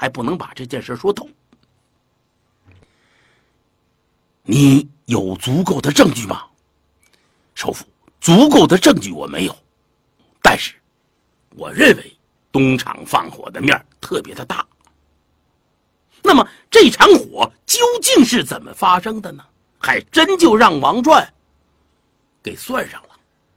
还不能把这件事说透。你有足够的证据吗？首府，足够的证据我没有，但是我认为东厂放火的面特别的大。那么这场火究竟是怎么发生的呢？还真就让王传给算上了。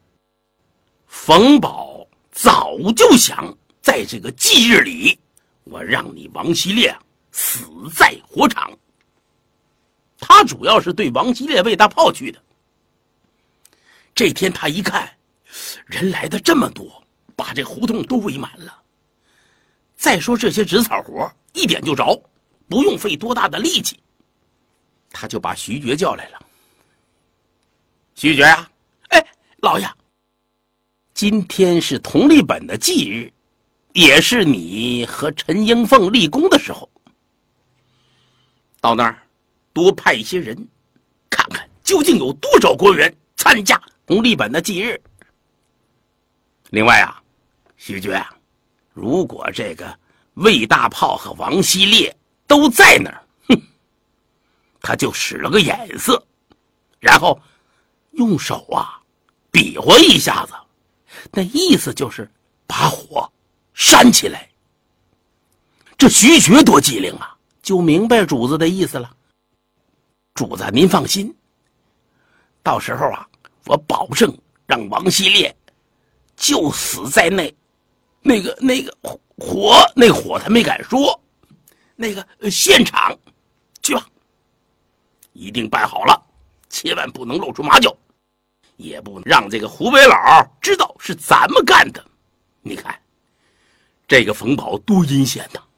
冯保早就想在这个忌日里，我让你王希烈死在火场。他主要是对王希烈为大炮去的。这天他一看人来的这么多，把这胡同都围满了，再说这些纸草活一点就着，不用费多大的力气，他就把徐觉叫来了。徐觉啊，哎，老爷，今天是同历本的忌日，也是你和陈英凤立功的时候，到那儿多派一些人，看看究竟有多少官员参加同历本的忌日。另外啊，徐觉啊，如果这个魏大炮和王希烈都在那儿，他就使了个眼色，然后用手啊比划一下子，那意思就是把火煽起来。这徐觉多机灵啊，就明白主子的意思了。主子您放心，到时候啊，我保证让王希烈就死在那个火他没敢说，那个现场去吧，一定办好了，千万不能露出马脚，也不能让这个胡北老知道是咱们干的。你看这个冯保多阴险呐！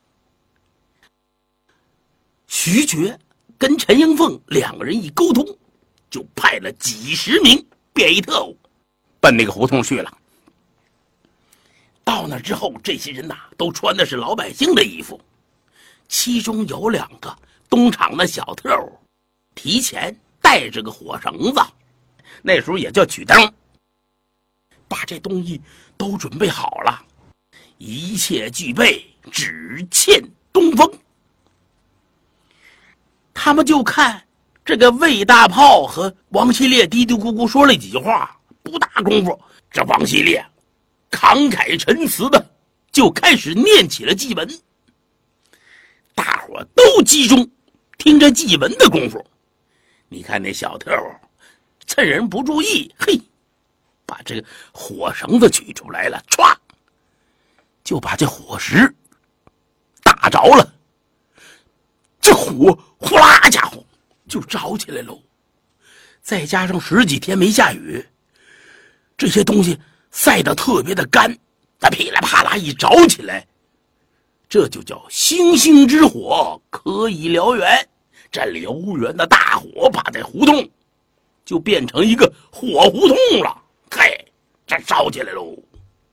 徐觉跟陈英凤两个人一沟通，就派了几十名便衣特务奔那个胡同去了。到那之后，这些人都穿的是老百姓的衣服，其中有2个东厂的小特务，提前带着个火绳子，那时候也叫曲灯，把这东西都准备好了，一切具备，只欠东风。他们就看这个魏大炮和王希烈嘀嘀咕咕说了几句话，不大功夫，这王希烈慷慨陈词的就开始念起了祭文。大伙都集中听着祭文的功夫，你看那小特务趁人不注意，嘿，把这个火绳子取出来了，歘，就把这火石打着了。这火呼啦家伙就着起来喽，再加上10几天没下雨，这些东西晒得特别的干，它噼里啪啦一着起来，这就叫星星之火可以燎原。这燎原的大火把这胡同就变成一个火胡同了，嘿，这烧起来喽。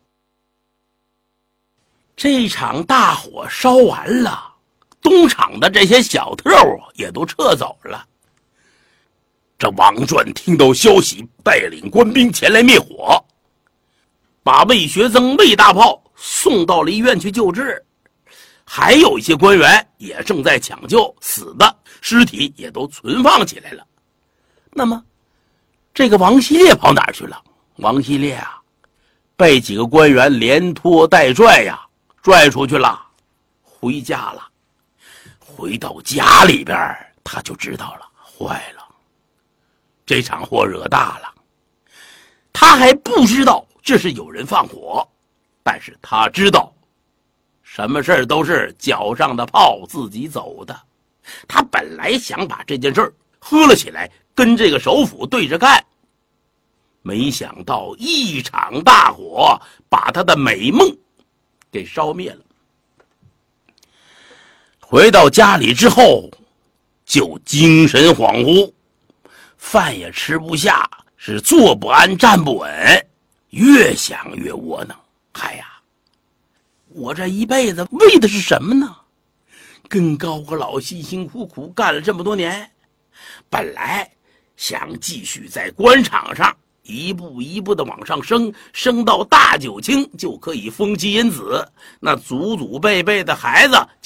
这场大火烧完了，东厂的这些小特务也都撤走了。这王传听到消息，带领官兵前来灭火，把魏学增、魏大炮送到了医院去救治，还有一些官员也正在抢救，死的尸体也都存放起来了。那么这个王希烈跑哪儿去了？王希烈啊，被几个官员连拖带拽呀，拽出去了，回家了。回到家里边，他就知道了，坏了，这场祸惹大了。他还不知道这是有人放火，但是他知道什么事儿都是脚上的炮自己走的。他本来想把这件事儿喝了起来，跟这个首府对着干，没想到一场大火把他的美梦给烧灭了。回到家里之后就精神恍惚，饭也吃不下，是坐不安站不稳，越想越窝囊。哎呀，我这一辈子为的是什么呢？跟高个老辛辛苦苦干了这么多年，本来想继续在官场上一步一步的往上升，升到大九卿就可以封妻荫子，那祖祖辈辈的孩子